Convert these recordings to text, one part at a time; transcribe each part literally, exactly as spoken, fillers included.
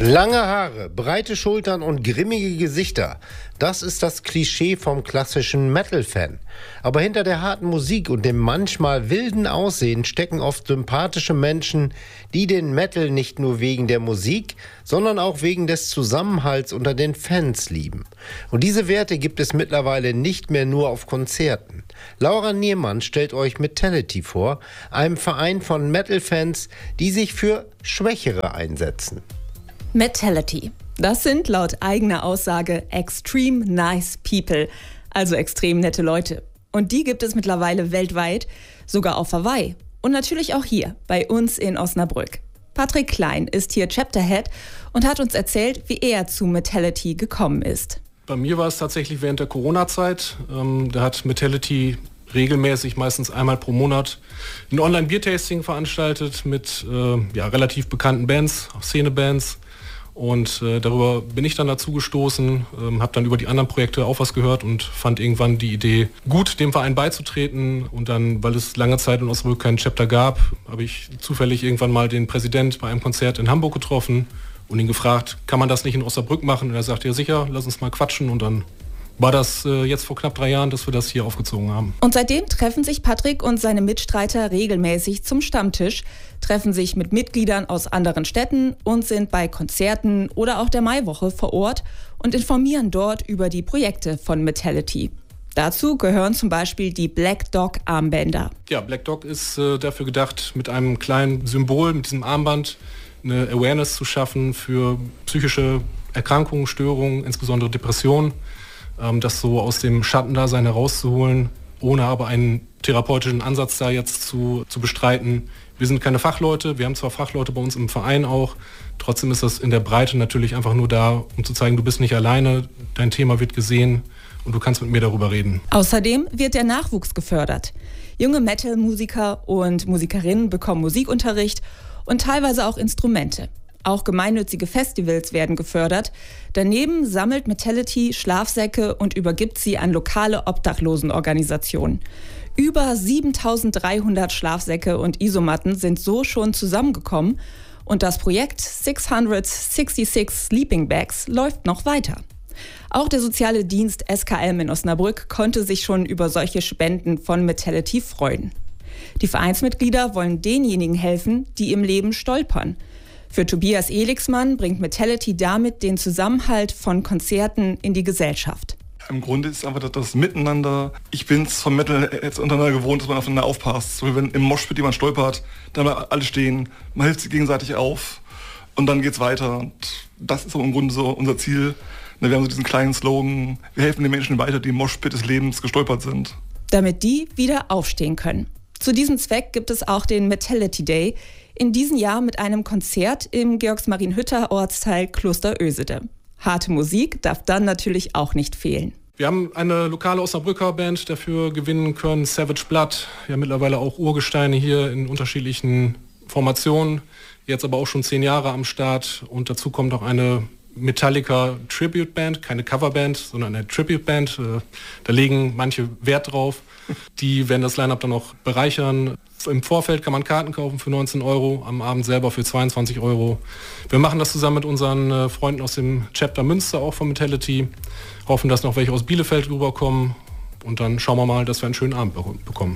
Lange Haare, breite Schultern und grimmige Gesichter. Das ist das Klischee vom klassischen Metal-Fan. Aber hinter der harten Musik und dem manchmal wilden Aussehen stecken oft sympathische Menschen, die den Metal nicht nur wegen der Musik, sondern auch wegen des Zusammenhalts unter den Fans lieben. Und diese Werte gibt es mittlerweile nicht mehr nur auf Konzerten. Laura Niermann stellt euch Metality vor, einem Verein von Metal-Fans, die sich für Schwächere einsetzen. Metality. Das sind laut eigener Aussage extreme nice people, also extrem nette Leute. Und die gibt es mittlerweile weltweit, sogar auf Hawaii und natürlich auch hier bei uns in Osnabrück. Patrick Klein ist hier Chapterhead und hat uns erzählt, wie er zu Metality gekommen ist. Bei mir war es tatsächlich während der Corona-Zeit. Ähm, da hat Metality regelmäßig, meistens einmal pro Monat, ein Online-Bier-Tasting veranstaltet mit äh, ja, relativ bekannten Bands, auch Szene-Bands. Und äh, darüber bin ich dann dazu gestoßen, ähm, habe dann über die anderen Projekte auch was gehört und fand irgendwann die Idee gut, dem Verein beizutreten. Und dann, weil es lange Zeit in Osnabrück keinen Chapter gab, habe ich zufällig irgendwann mal den Präsident bei einem Konzert in Hamburg getroffen und ihn gefragt, kann man das nicht in Osnabrück machen? Und er sagte, ja sicher, lass uns mal quatschen. Und dann war das äh, jetzt vor knapp drei Jahren, dass wir das hier aufgezogen haben. Und seitdem treffen sich Patrick und seine Mitstreiter regelmäßig zum Stammtisch, treffen sich mit Mitgliedern aus anderen Städten und sind bei Konzerten oder auch der Maiwoche vor Ort und informieren dort über die Projekte von Metality. Dazu gehören zum Beispiel die Black Dog Armbänder. Ja, Black Dog ist äh, dafür gedacht, mit einem kleinen Symbol, mit diesem Armband, eine Awareness zu schaffen für psychische Erkrankungen, Störungen, insbesondere Depressionen. Das so aus dem Schattendasein herauszuholen, ohne aber einen therapeutischen Ansatz da jetzt zu, zu bestreiten. Wir sind keine Fachleute, wir haben zwar Fachleute bei uns im Verein auch, trotzdem ist das in der Breite natürlich einfach nur da, um zu zeigen, du bist nicht alleine, dein Thema wird gesehen und du kannst mit mir darüber reden. Außerdem wird der Nachwuchs gefördert. Junge Metal-Musiker und Musikerinnen bekommen Musikunterricht und teilweise auch Instrumente. Auch gemeinnützige Festivals werden gefördert. Daneben sammelt Metality Schlafsäcke und übergibt sie an lokale Obdachlosenorganisationen. Über siebentausenddreihundert Schlafsäcke und Isomatten sind so schon zusammengekommen. Und das Projekt sechshundertsechsundsechzig Sleeping Bags läuft noch weiter. Auch der soziale Dienst S K M in Osnabrück konnte sich schon über solche Spenden von Metality freuen. Die Vereinsmitglieder wollen denjenigen helfen, die im Leben stolpern. Für Tobias Elixmann bringt Metality damit den Zusammenhalt von Konzerten in die Gesellschaft. Im Grunde ist es einfach das Miteinander. Ich bin es vom Metal jetzt untereinander gewohnt, dass man aufeinander aufpasst. So wie wenn im Moshpit jemand stolpert, dann alle stehen, man hilft sich gegenseitig auf und dann geht's weiter. Und das ist so im Grunde so unser Ziel. Wir haben so diesen kleinen Slogan, wir helfen den Menschen weiter, die im Moshpit des Lebens gestolpert sind. Damit die wieder aufstehen können. Zu diesem Zweck gibt es auch den Metality Day, in diesem Jahr mit einem Konzert im Georgsmarienhütter Ortsteil Kloster Ösede. Harte Musik darf dann natürlich auch nicht fehlen. Wir haben eine lokale Osnabrücker Band dafür gewinnen können, Savage Blood. Wir haben mittlerweile auch Urgesteine hier in unterschiedlichen Formationen, jetzt aber auch schon zehn Jahre am Start. Und dazu kommt auch eine Metallica Tribute Band, keine Coverband, sondern eine Tribute Band. Da legen manche Wert drauf. Die werden das Line-Up dann noch bereichern. Im Vorfeld kann man Karten kaufen für neunzehn Euro, am Abend selber für zweiundzwanzig Euro. Wir machen das zusammen mit unseren Freunden aus dem Chapter Münster, auch von Metality. Hoffen, dass noch welche aus Bielefeld rüberkommen. Und dann schauen wir mal, dass wir einen schönen Abend bekommen.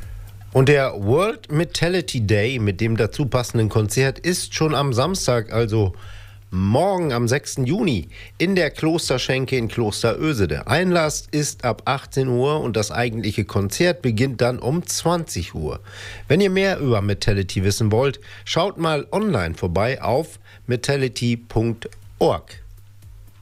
Und der World Metality Day mit dem dazu passenden Konzert ist schon am Samstag, also morgen am sechsten Juni in der Klosterschenke in Kloster Ösede. Einlass ist ab achtzehn Uhr und das eigentliche Konzert beginnt dann um zwanzig Uhr. Wenn ihr mehr über Metality wissen wollt, schaut mal online vorbei auf metality punkt org.